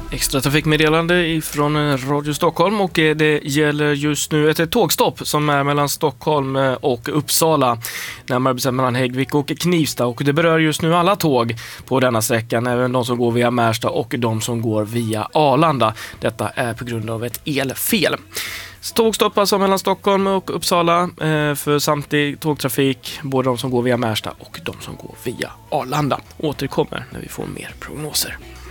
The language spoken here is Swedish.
Extra trafikmeddelande ifrån Radio Stockholm och det gäller just nu ett tågstopp som är mellan Stockholm och Uppsala, närmare bestämt mellan Häggvik och Knivsta, och det berör just nu alla tåg på denna sträckan, även de som går via Märsta och de som går via Arlanda. Detta är på grund av ett elfel. Tågstopp alltså mellan Stockholm och Uppsala för samtlig tågtrafik, både de som går via Märsta och de som går via Arlanda. Återkommer när vi får mer prognoser.